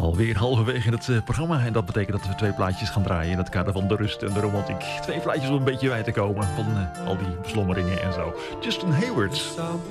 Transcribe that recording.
Alweer halverwege in het programma. En dat betekent dat we 2 plaatjes gaan draaien in het kader van de rust en de romantiek. 2 plaatjes om een beetje bij te komen van al die beslommeringen en zo. Justin Hayward.